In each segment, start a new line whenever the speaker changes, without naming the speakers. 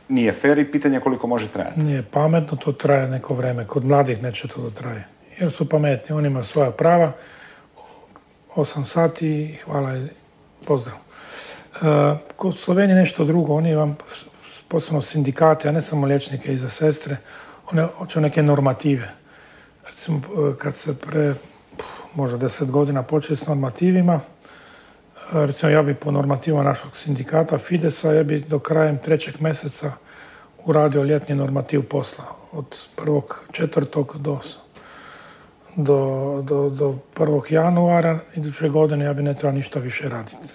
nije fair i pitanje koliko može trajati.
Nije pametno, to traje neko vreme. Kod mladih neće to da traje. Jer su pametni, oni imaju svoja prava. 8 sati i hvala i pozdrav. Kod Slovenije nešto drugo. Oni vam, posebno sindikati, a ne samo liječnike i za sestre, one hoće neke normative. Recimo, kad se možda 10 godina počeli s normativima, recimo ja bi po normativima našeg sindikata Fidesa, ja bi do krajem 3. mjeseca uradio ljetni normativ posla. Od 1.4. do 1. januara iduće godine ja bi ne trebao ništa više raditi.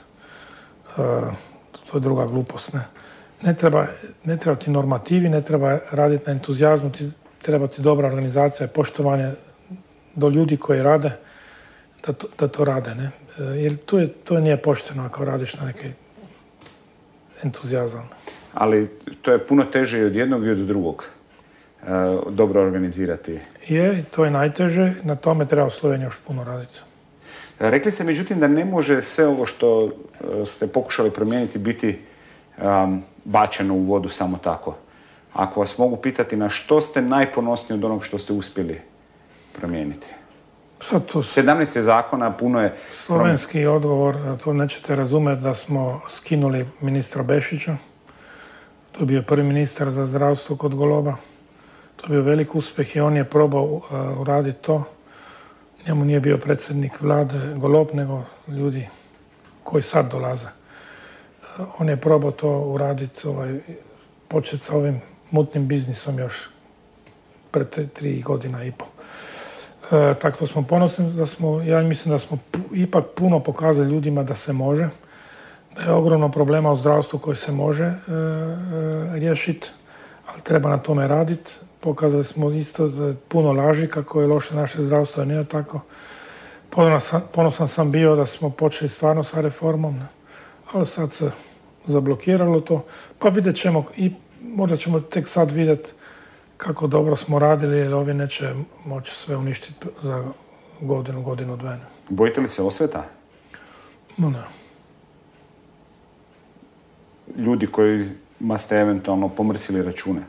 To je druga glupost. Ne treba ti normativi, ne treba raditi na entuzijazmu, treba ti dobra organizacija i poštovanje do ljudi koji rade, da to rade. Ne? Jer to nije pošteno ako radiš na neki entuzijazam.
Ali to je puno teže i od jednog i od drugog. Dobro organizirati.
Je, to je najteže. Na tome treba u Sloveniji još puno raditi.
Rekli ste, međutim, da ne može sve ovo što ste pokušali promijeniti biti bačeno u vodu samo tako. Ako vas mogu pitati na što ste najponosniji od onog što ste uspjeli promijeniti? 17 je zakona, puno je...
Slovenski odgovor, to nećete razumjeti, da smo skinuli ministra Bešića. To je bio prvi ministar za zdravstvo kod Goloba. To je bio velik uspjeh i on je probao uraditi to. Njemu nije bio predsjednik vlade Golob, nego ljudi koji sad dolaze. On je probao to uraditi, početi sa ovim mutnim biznisom još pred 3 godina i pol. Tako smo ponosni ja mislim da smo ipak puno pokazali ljudima da se može, da je ogromno problema u zdravstvu koji se može riješiti, ali treba na tome raditi. Pokazali smo isto da je puno laži kako je loše naše zdravstvo, a nije tako. Ponosan sam bio da smo počeli stvarno sa reformom, ne? Ali sad se zablokiralo to, pa vidjet ćemo i možda ćemo tek sad vidjeti kako dobro smo radili, jer ovi neće moći sve uništiti za godinu, dve.
Bojite li se osveta?
No ne.
Ljudi kojima ste eventualno pomrsili račune?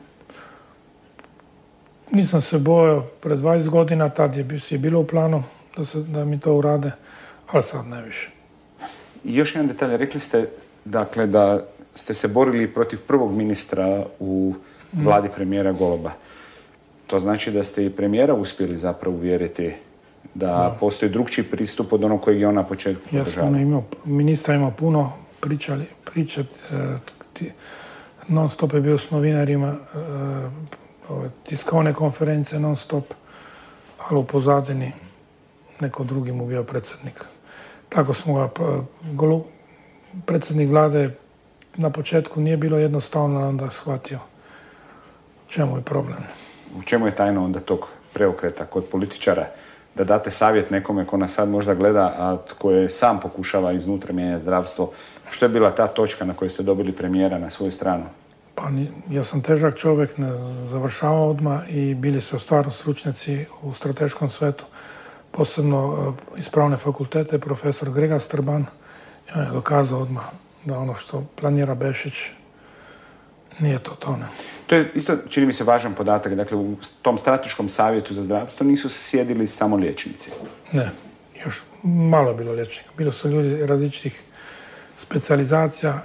Nisam se bojao pred 20 godina, tad je bilo u planu da mi to urade, ali sad ne više.
I još jedan detalj, rekli ste dakle da ste se borili protiv prvog ministra u vladi premijera Goloba. To znači da ste i premijera uspjeli zapravo uvjeriti da postoji drugčiji pristup od onog kojeg je on na početku podržavao.
Ministar imao puno pričati, non stop je bio s novinarima, tiskovne konferencije non stop, ali u pozadini neko drugi mu bio predsjednik. Tako smo ga, predsjednik vlade na početku nije bilo jednostavno, onda shvatio čemu je problem.
U čemu je tajna onda tog preokreta kod političara? Da date savjet nekome ko nas sad možda gleda, a koje sam pokušava iznutra mijenjati zdravstvo. Što je bila ta točka na kojoj ste dobili premijera na svoju stranu?
Pa ja sam težak čovjek, ne završavao odmah i bili su stvarno stručnjaci u strateškom svetu. Posebno iz pravne fakultete, profesor Grega Strban, on je dokazao odmah da ono što planira Bešić nije to ne.
To je isto, čini mi se, važan podatak. Dakle, u tom strateškom savjetu za zdravstvo nisu sjedili samo liječnici.
Ne, još malo je bilo liječnika. Bilo su ljudi različitih specijalizacija,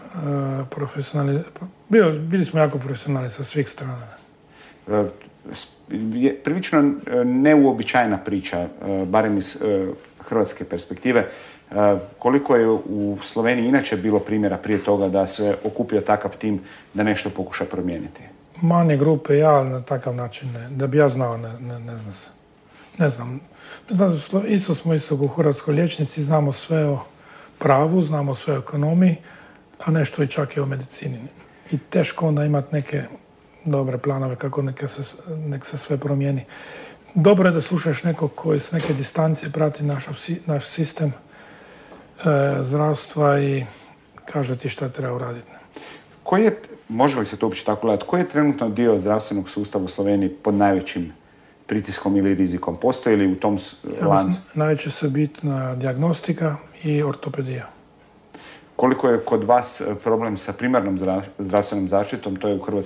bili smo jako profesionalni sa svih strana.
Prilično neuobičajena priča, barem iz hrvatske perspektive. Koliko je u Sloveniji inače bilo primjera prije toga da se okupio takav tim da nešto pokuša promijeniti?
Manje grupe, ja na takav način ne. Da bi ja znao, ne znam. Isto smo u Hrvatskoj liječnici, znamo sve o pravu, znamo sve o ekonomiji, a nešto i čak i o medicini. I teško onda imati neke dobre planove kako nek se sve promijeni. Dobro je da slušaš nekog koji s neke distancije prati naš sistem zdravstva i kaže ti šta treba uraditi.
Može li se to uopće tako gledati, koji je trenutno dio zdravstvenog sustava u Sloveniji pod najvećim pritiskom ili rizikom? Postoji li u tom lancu?
Najveće se bitna dijagnostika i ortopedija.
Koliko je kod vas problem sa primarnom zdravstvenom zaštitom, to je u Hrvatskoj